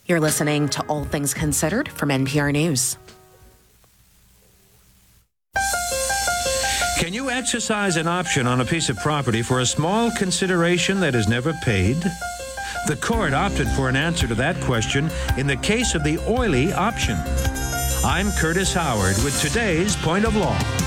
You're listening to All Things Considered from NPR News. Can you exercise an option on a piece of property for a small consideration that is never paid? The court opted for an answer to that question in the case of the Oily option. I'm Curtis Howard with today's Point of Law.